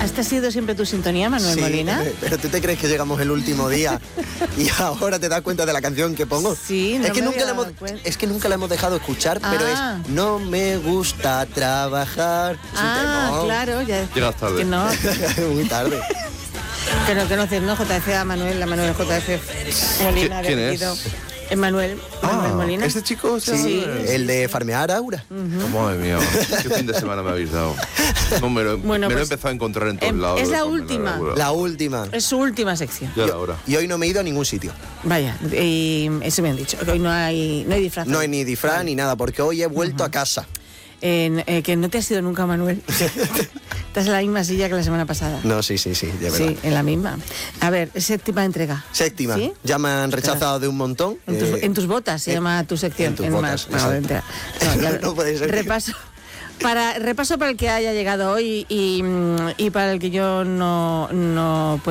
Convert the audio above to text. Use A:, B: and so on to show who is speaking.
A: ¿Esta ha sido siempre tu sintonía, Manuel
B: Sí,
A: Molina?
B: pero ¿tú te crees que llegamos el último día y ahora te das cuenta de la canción que pongo?
A: Sí, no
B: es que
A: me
B: nunca
A: había
B: la hemos,
A: dado cuenta.
B: es que nunca la hemos dejado escuchar, pero
A: Ah.
B: es no me gusta trabajar. Es un temón.
A: Claro, ya.
C: Llegas tarde.
A: Que no,
B: Muy tarde.
A: que no, JF a Manuel, JF Molina.
C: ¿Quién
A: había
C: es?
A: pedido. Manuel Molina.
C: ¿Este chico?
B: Sí, el de farmear Aura.
C: Madre mía, qué fin de semana me habéis dado. No, me lo he
A: pues,
C: empezado a encontrar en todos lados.
A: es la
C: Farmear
A: última.
C: Aura.
B: La última.
A: Es su última sección.
C: Ya era hora.
B: Y hoy no me he ido a ningún sitio.
A: Vaya, y eso me han dicho, que hoy no hay disfraz.
B: No hay ni disfraz ni nada, porque hoy he vuelto a casa.
A: Que no te has ido nunca, Manuel. Estás en la misma silla que la semana pasada.
B: No, sí, de verdad.
A: Sí, en la misma. A ver, séptima entrega.
B: Séptima.
A: ¿Sí?
B: Ya me han rechazado de un montón.
A: En tus botas se llama tu sección.
B: en tus botas,
A: más.
B: exacto.
A: No, ya-
B: No puede ser.
A: Repaso para el que haya llegado hoy y para el que yo no puedo